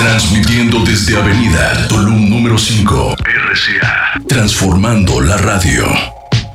Transmitiendo desde Avenida Tulum número 5, RCA. Transformando la radio.